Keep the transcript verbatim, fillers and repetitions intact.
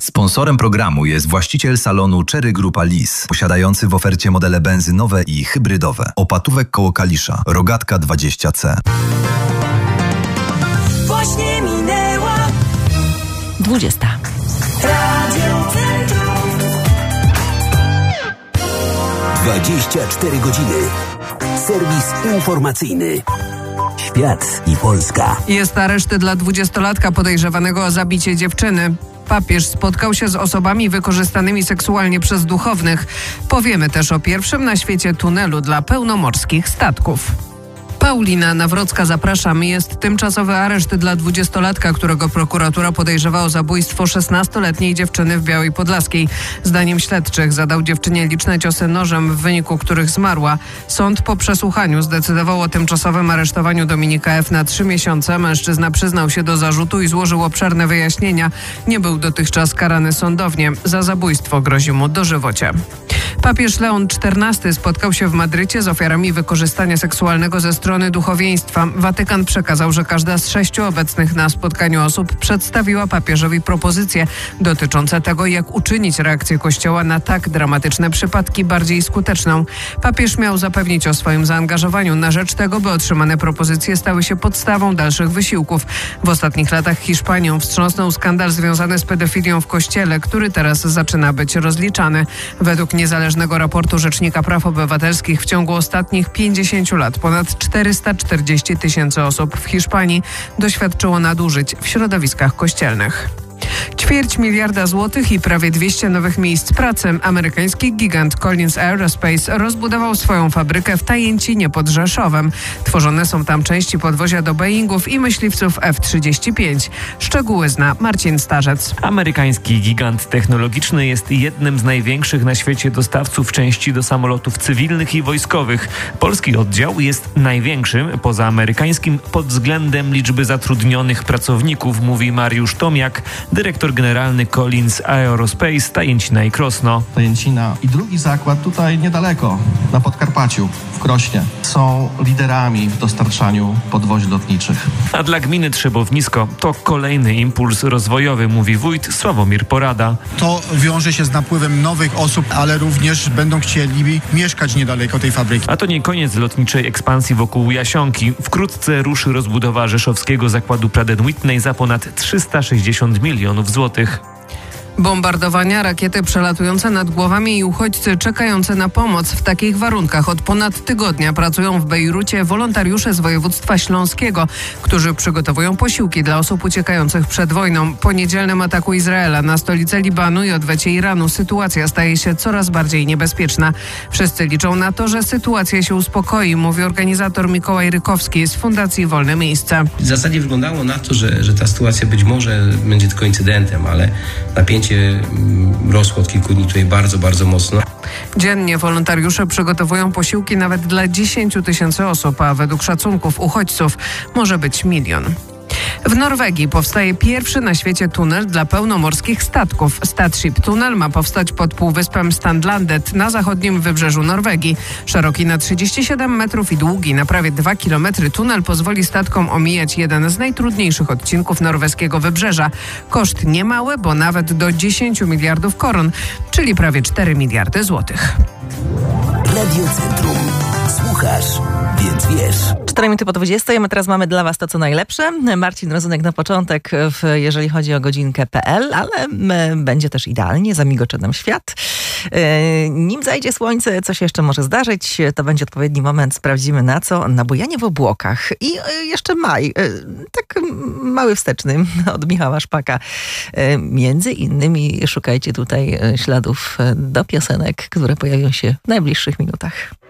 Sponsorem programu jest właściciel salonu Chery Grupa Lis, posiadający w ofercie modele benzynowe i hybrydowe. Opatówek koło Kalisza, Rogatka dwadzieścia C. Właśnie minęła dwudziesta. Radio Centrum. dwadzieścia cztery godziny. Serwis informacyjny. Świat i Polska. Jest areszt dla dwudziestolatka podejrzewanego o zabicie dziewczyny. Papież spotkał się z osobami wykorzystanymi seksualnie przez duchownych. Powiemy też o pierwszym na świecie tunelu dla pełnomorskich statków. Paulina Nawrocka, zapraszam. Jest tymczasowy areszt dla dwudziestolatka, którego prokuratura podejrzewa o zabójstwo szesnastoletniej dziewczyny w Białej Podlaskiej. Zdaniem śledczych zadał dziewczynie liczne ciosy nożem, w wyniku których zmarła. Sąd po przesłuchaniu zdecydował o tymczasowym aresztowaniu Dominika F. na trzy miesiące. Mężczyzna przyznał się do zarzutu i złożył obszerne wyjaśnienia. Nie był dotychczas karany sądownie. Za zabójstwo grozi mu dożywocie. Papież Leon czternasty spotkał się w Madrycie z ofiarami wykorzystania seksualnego ze strony duchowieństwa. Watykan przekazał, że każda z sześciu obecnych na spotkaniu osób przedstawiła papieżowi propozycje dotyczące tego, jak uczynić reakcję Kościoła na tak dramatyczne przypadki bardziej skuteczną. Papież miał zapewnić o swoim zaangażowaniu na rzecz tego, by otrzymane propozycje stały się podstawą dalszych wysiłków. W ostatnich latach Hiszpanią wstrząsnął skandal związany z pedofilią w Kościele, który teraz zaczyna być rozliczany. Według niezależnego raportu Rzecznika Praw Obywatelskich w ciągu ostatnich pięćdziesięciu lat ponad czterysta czterdzieści tysięcy osób w Hiszpanii doświadczyło nadużyć w środowiskach kościelnych. Ćwierć miliarda złotych i prawie dwieście nowych miejsc pracy. Amerykański gigant Collins Aerospace rozbudował swoją fabrykę w Tajęcinie pod Rzeszowem. Tworzone są tam części podwozia do Boeingów i myśliwców F trzydzieści pięć. Szczegóły zna Marcin Starzec. Amerykański gigant technologiczny jest jednym z największych na świecie dostawców części do samolotów cywilnych i wojskowych. Polski oddział jest największym poza amerykańskim pod względem liczby zatrudnionych pracowników, mówi Mariusz Tomiak, dyrektor generalny Collins Aerospace Tajęcina i Krosno. Tajęcina i drugi zakład tutaj niedaleko, na Podkarpaciu, w Krośnie, są liderami w dostarczaniu podwozi lotniczych. A dla gminy Trzebownisko to kolejny impuls rozwojowy, mówi wójt Sławomir Porada. To wiąże się z napływem nowych osób, ale również będą chcieli mieszkać niedaleko tej fabryki. A to nie koniec lotniczej ekspansji wokół Jasionki. Wkrótce ruszy rozbudowa rzeszowskiego zakładu Pratt and Whitney za ponad trzysta sześćdziesiąt milionów złotych. Bombardowania, rakiety przelatujące nad głowami i uchodźcy czekający na pomoc. W takich warunkach od ponad tygodnia pracują w Bejrucie wolontariusze z województwa śląskiego, którzy przygotowują posiłki dla osób uciekających przed wojną. Po niedzielnym ataku Izraela na stolicę Libanu i odwecie Iranu sytuacja staje się coraz bardziej niebezpieczna. Wszyscy liczą na to, że sytuacja się uspokoi, mówi organizator Mikołaj Rykowski z Fundacji Wolne Miejsca. W zasadzie wyglądało na to, że, że ta sytuacja być może będzie tylko incydentem, ale napięcie rosło od kilku dni tutaj bardzo, bardzo mocno. Dziennie wolontariusze przygotowują posiłki nawet dla dziesięciu tysięcy osób, a według szacunków uchodźców może być milion. W Norwegii powstaje pierwszy na świecie tunel dla pełnomorskich statków. Statship Tunnel ma powstać pod półwyspem Strandlandet na zachodnim wybrzeżu Norwegii. Szeroki na trzydzieści siedem metrów i długi na prawie dwa kilometry tunel pozwoli statkom omijać jeden z najtrudniejszych odcinków norweskiego wybrzeża. Koszt niemały, bo nawet do dziesięciu miliardów koron, czyli prawie cztery miliardy złotych. Radio Centrum. Słuchasz, więc wiesz. cztery minuty po dwudziestej, my teraz mamy dla was to, co najlepsze. Marcin Rozunek na początek, w, jeżeli chodzi o godzinkę kropka pe el, ale m, będzie też idealnie, zamigocze nam świat. Yy, nim zajdzie słońce, co się jeszcze może zdarzyć, to będzie odpowiedni moment, sprawdzimy na co. Na bujanie w obłokach. I yy, jeszcze maj, yy, tak mały wsteczny od Michała Szpaka. Yy, między innymi szukajcie tutaj śladów do piosenek, które pojawią się w najbliższych minutach.